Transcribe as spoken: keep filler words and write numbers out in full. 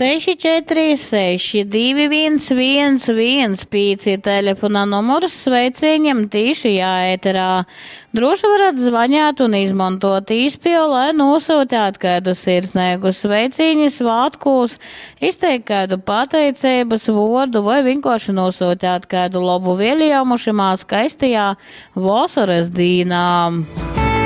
seši četri seši divi viens viens viens pieci telefona numurs sveicieniem tīši jāēterā. Droši varat zvaņāt un izmantot īspēju, lai nosūtāt kādu sirsnēgu sveiciņu svātkos, izteikt kādu pateicības vārdu vai vienkārši nosūtāt kādu labu vēlējumu šimā skaistajā vasaras dīnā.